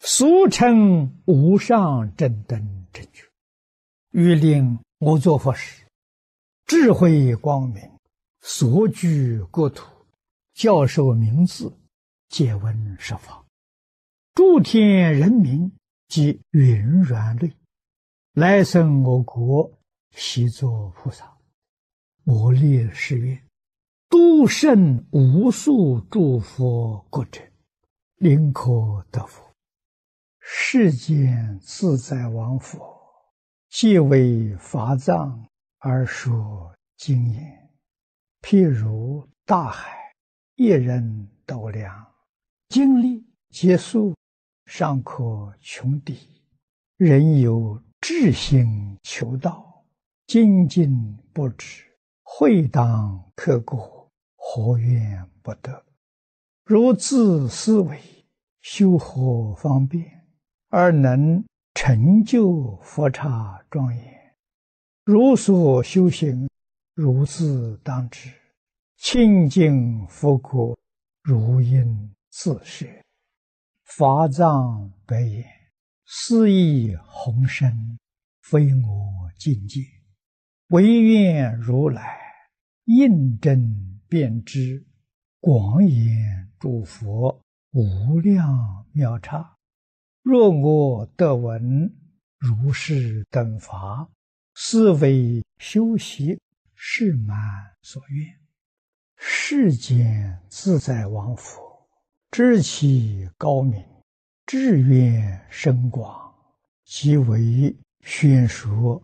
俗称无上正等正觉，欲令我作佛时，智慧光明，所居国土，教授名字，皆闻十法，诸天人民及云软类，来生我国，悉作菩萨。我立誓愿，度胜无数诸佛国者，宁可得佛。世间自在王佛，皆为法藏而说经言，譬如大海，一人斗量，经历劫数，尚可穷抵。人有志心求道，精进不止，会当刻过，何怨不得？如自思维，修何方便，而能成就佛刹庄严？如所修行，如自当知，清净佛国，如应自摄。法藏白言，斯亦宏深，非我境界，唯愿如来印证遍知，广演诸佛无量妙刹。若我得闻如是等法，斯为修习誓满所愿。世间自在王佛，知其高明，志愿深广，即为宣说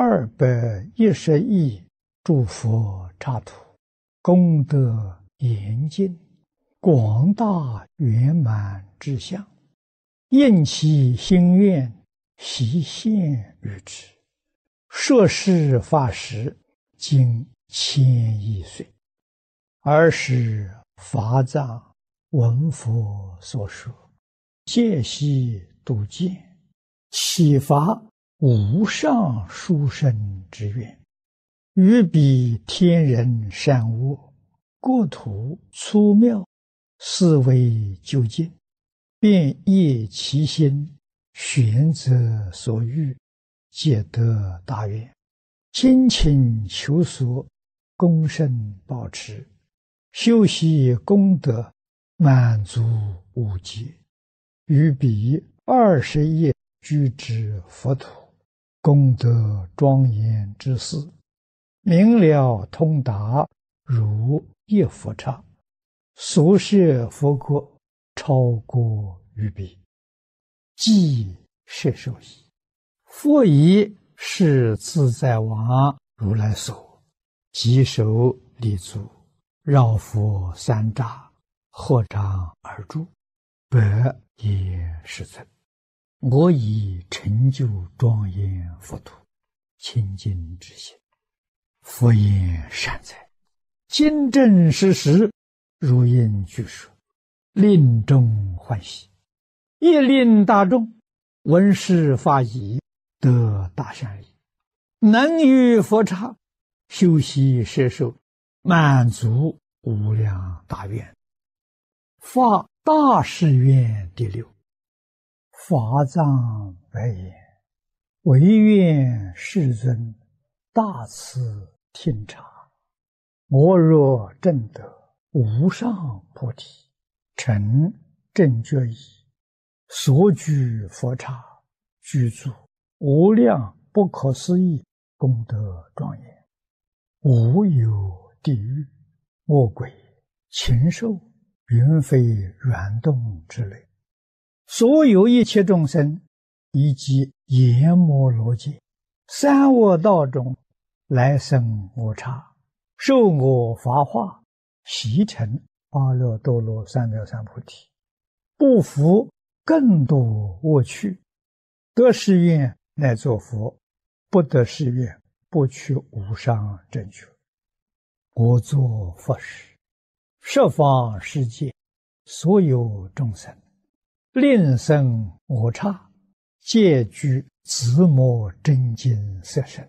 210亿诸佛刹土，功德严尽，广大圆满之相，应其心愿，悉现于之。说是法时，经1000亿岁。尔时法藏闻佛所说，戒悉度见，启发无上殊胜之愿，于彼天人善恶，国土粗妙，思维究竟，便业其心，选择所欲，皆得大愿，精勤求索，功胜保持，修习功德，满足无极，于彼20亿居之佛土，功德庄严之事，明了通达，如一佛刹，所摄佛国，超过于彼，即摄受矣。佛以是自在王如来所，即手立足，绕佛3匝，合掌而住，白也世尊，我已成就庄严佛土，清净之心。佛言善哉，今正实实，如应具说，令众欢喜，亦令大众闻是法已，得大善利，能于佛刹修习摄受，满足无量大愿。发大誓愿第6。法藏白言，唯愿世尊大慈听察，我若证得无上菩提，成正觉已，所居佛刹，具足无量不可思议功德庄严，无有地狱、恶鬼、禽兽、云飞软动之类，所有一切众生，以及阎摩罗界、三恶道中来生我刹，受我法化，习成阿耨多罗三藐三菩提，不服更多恶趣，得誓愿乃作佛，不得誓愿不取无上正觉。我作佛时，十方世界所有众生，令生我刹，皆具自摩真经色身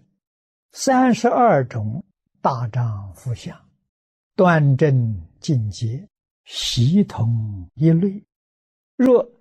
，32种大丈夫相，端正境界，悉同一类。若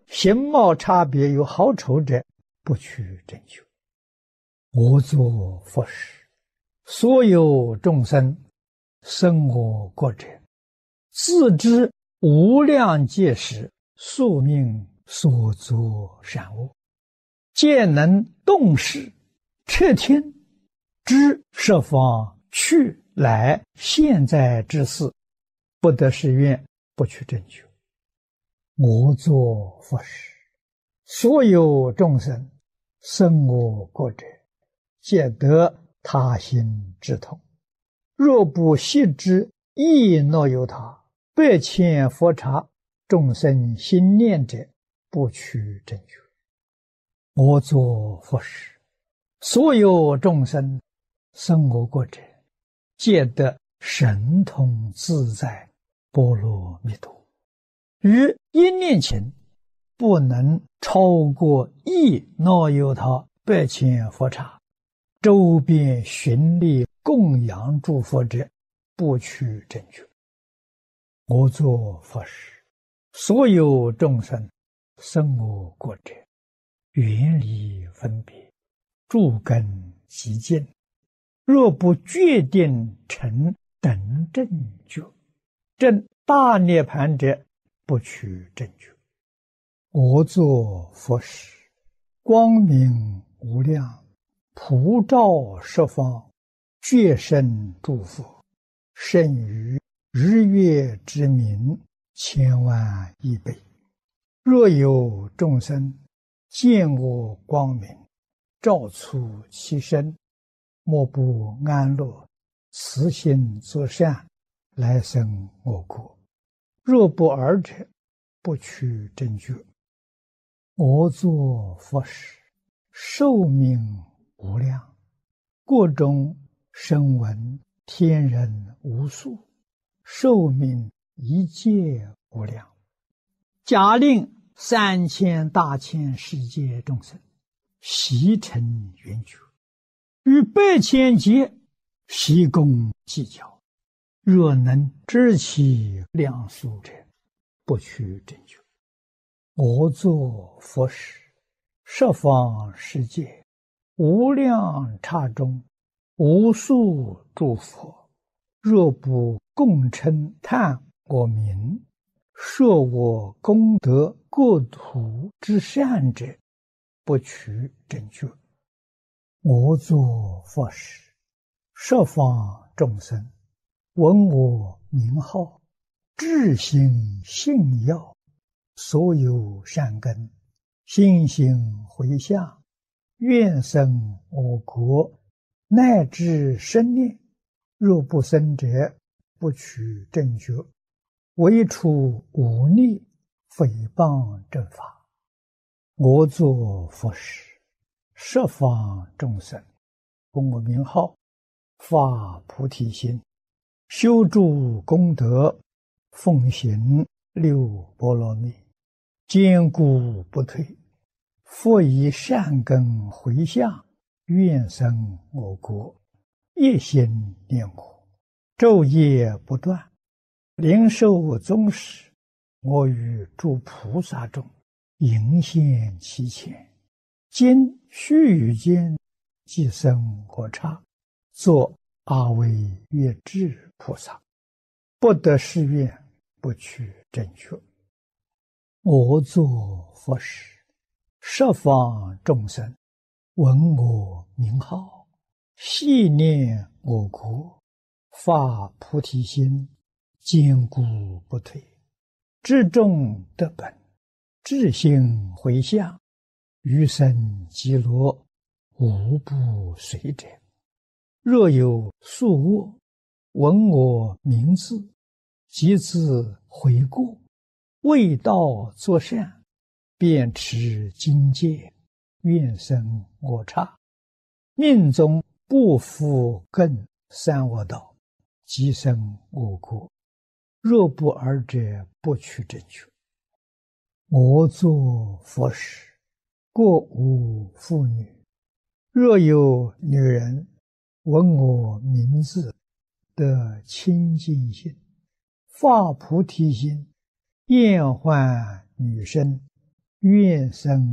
形貌差别有好丑者，不取正觉。我作佛时，所有众生生我国者，自知无量劫时宿命所作善恶，皆能动识彻听，知十方去来现在之事，不得誓愿，不取正觉。我作佛时，所有众生生我国者，皆得他心之痛。若不悉知亦若有他，百千佛刹众生心念者，不取正觉。我作佛时，所有众生生我国者，皆得神通自在波罗蜜多。于一念前，不能超过亦若有他百千佛刹，周边寻力供养诸佛者，不取正觉。我作佛时，所有众生生我国者，远离分别，诸根极净，若不决定成等正觉，证大涅盘者，不取正觉。我作佛时，光明无量，普照十方，觉胜诸佛，胜于日月之明千万亿倍。若有众生见我光明，照出其身，莫不安乐，慈心作善，来生我国。若不尔者，不取正觉。我作佛时，寿命无量，国中声闻天人无数，寿命一切无量。假令3000大千世界众生悉成圆觉，与百千劫悉共计较，若能知其量数者，不取正觉。我作佛时，十方世界无量刹中，无数诸佛，若不共称叹我名，说我功德国土之善者，不取正觉。我作佛时，十方众生闻我名号，至心信要，所有善根心行回向，愿生我国，乃至生念。若不生者，不取正觉。唯除忤逆诽谤正法。我作佛时，十方众生闻我名号，发菩提心，修诸功德，奉行六波罗蜜，坚固不退，复以善根回向，愿生我国，一心念我，昼夜不断，灵受宗室，我与诸菩萨中迎现其前，今须臾间即生我刹，作阿惟越致菩萨，不得誓愿，不取正觉。我作佛时，十方众生闻我名号，系念我国，发菩提心，坚固不退，至众得本，至心回向，余生极乐，无不随者。若有宿恶，闻我名字，即自悔过，为道作善，便持经戒，愿生我刹。命中不复更三恶道，即生我国。若不尔者，不取正觉。我作佛时，过无妇女。若有女人闻我名字，得清净心，发菩提心，厌患女身， 愿生